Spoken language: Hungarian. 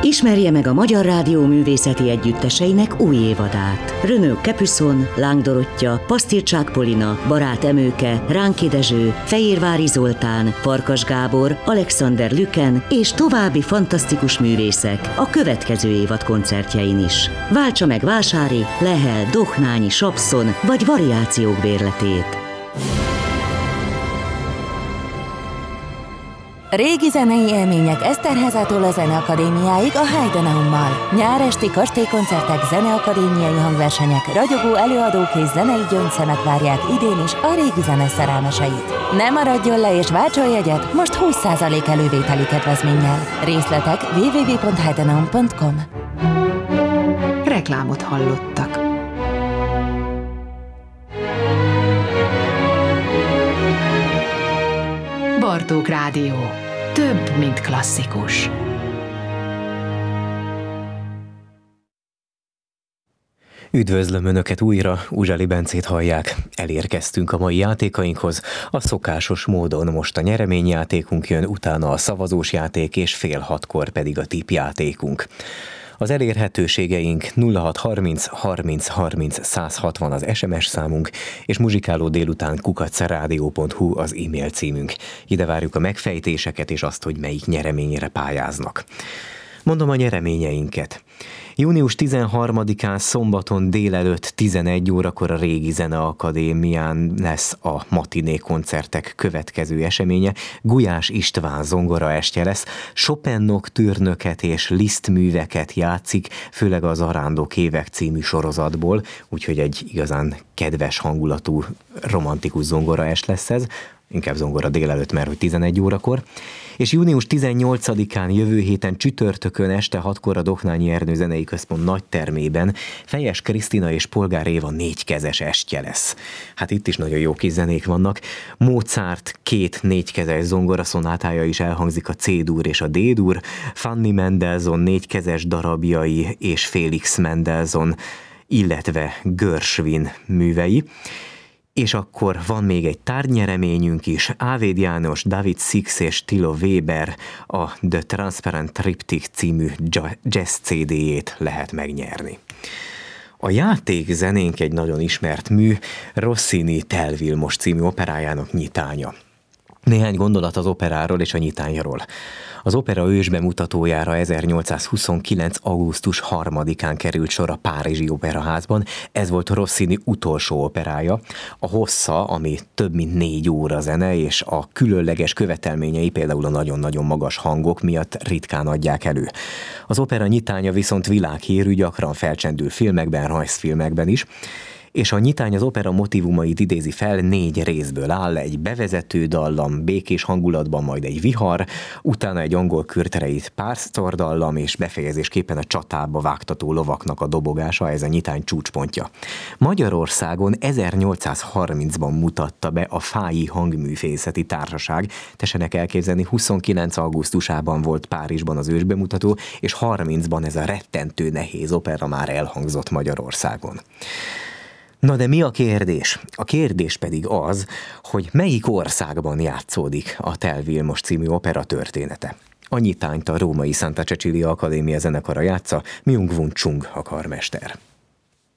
Ismerje meg a Magyar Rádió művészeti együtteseinek új évadát. Renaud Capuçon, Láng Dorottya, Pasztircsák Polina, Barát Emőke, Ránki Dezső, Fejérvári Zoltán, Farkas Gábor, Alexander Lüken és további fantasztikus művészek a következő évad koncertjein is. Váltsa meg Vásári, Lehel, Dohnányi, Sapszon vagy variációk bérletét. Régi zenei élmények Eszterházától a Zeneakadémiáig a Heidenaummal. Nyáresti kastélykoncertek, zeneakadémiai hangversenyek, ragyogó előadók és zenei gyöngyszemek várják idén is a régi zene szerelmeseit. Ne maradjon le és váltson jegyet most 20% elővételi kedvezménnyel. Részletek www.heidenaum.com. Reklámot hallottak. Bartók Rádió. Több, mint klasszikus. Üdvözlöm Önöket újra, Uzsali Bencét hallják. Elérkeztünk a mai játékainkhoz. A szokásos módon most a nyereményjátékunk jön, utána a szavazós játék, és 5:30 pedig a tippjátékunk. Az elérhetőségeink 0630 30 30 160 az SMS számunk, és muzsikáló délután @radio.hu az e-mail címünk. Ide várjuk a megfejtéseket és azt, hogy melyik nyereményre pályáznak. Mondom a nyereményeinket. Június 13-án szombaton délelőtt 11 órakor a Régi Zeneakadémián lesz a matiné koncertek következő eseménye. Gulyás István zongoraestje lesz, Chopin noktürnöket és Liszt műveket játszik, főleg az Arándok évek című sorozatból, úgyhogy egy igazán kedves hangulatú, romantikus zongoraest lesz ez. Inkább zongora délelőtt, mert hogy 11 órakor. És június 18-án jövő héten csütörtökön este 6-kor a Dohnányi Ernő Zenei Központ nagytermében Fejes Krisztina és Polgár Éva 4-kezes estje lesz. Hát itt is nagyon jó kis zenék vannak. Mozart 2 4-kezes zongoraszonátája is elhangzik, a C-dur és a D-dur, Fanny Mendelssohn 4-kezes darabjai és Felix Mendelssohn, illetve Gershwin művei. És akkor van még egy tárgynyereményünk is. Ávéd János, David Six és Tilo Weber a The Transparent Triptych című jazz CD-jét lehet megnyerni. A játékzenénk egy nagyon ismert mű, Rossini Tell Vilmos című operájának nyitánya. Néhány gondolat az operáról és a nyitányról. Az opera ősbemutatójára 1829. augusztus 3-án került sor a Párizsi Operaházban. Ez volt Rossini utolsó operája. A hossza, ami több mint 4 óra zene, és a különleges követelményei, például a nagyon-nagyon magas hangok miatt ritkán adják elő. Az opera nyitánya viszont világhírű, gyakran felcsendül filmekben, rajzfilmekben is. És a nyitány az opera motívumait idézi fel, 4 részből áll, egy bevezető dallam, békés hangulatban majd egy vihar, utána egy angol kürtereit pásztordallam, és befejezésképpen a csatába vágtató lovaknak a dobogása, ez a nyitány csúcspontja. Magyarországon 1830-ban mutatta be a Fáji Hangművészeti Társaság, tessenek elképzelni, 29. augusztusában volt Párizsban az ősbemutató, és 30-ban ez a rettentő nehéz opera már elhangzott Magyarországon. Na de mi a kérdés? A kérdés pedig az, hogy melyik országban játszódik a Tell Vilmos című opera története. A nyitányt a római Santa Cecilia Akadémia zenekara játsza, Myung-Whun Chung a karmester.